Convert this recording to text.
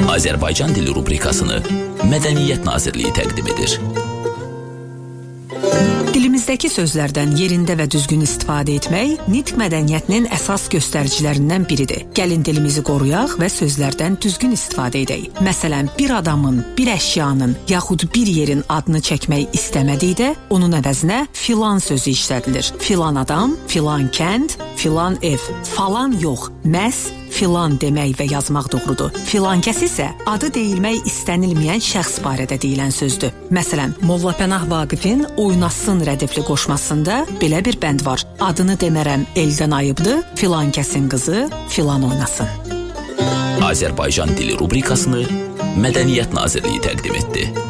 Azərbaycan dili rubrikasını Mədəniyyət Nazirliyi təqdim edir. Dilimizdəki sözlərdən yerində və düzgün istifadə etmək nitq mədəniyyətinin əsas göstəricilərindən biridir. Gəlin dilimizi qoruyaq və sözlərdən düzgün istifadə edək. Məsələn, bir adamın, bir əşyanın yaxud bir yerin adını çəkmək istəmədikdə, onun əvəzinə filan sözü işlədilir. Filan adam, filan kənd, filan ev. Falan yox, məhz filan demək və yazmaq doğrudur. Filankəs isə adı deyilmək istənilməyən şəxs barədə deyilən sözdür. Məsələn, Molla Pənah Vaqifin Oynasın rədifli qoşmasında belə bir bənd var. Adını demərəm eldən ayıbdır, filankəsin qızı filan oynasın. Azərbaycan dili rubrikasını Mədəniyyət Nazirliyi təqdim etdi.